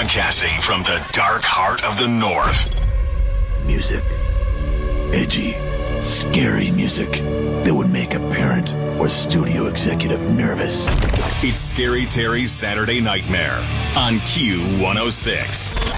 Broadcasting from the dark heart of the North. Music. Edgy, scary music that would make a parent or studio executive nervous. It's Scary Terry's Saturday Nightmare on Q106.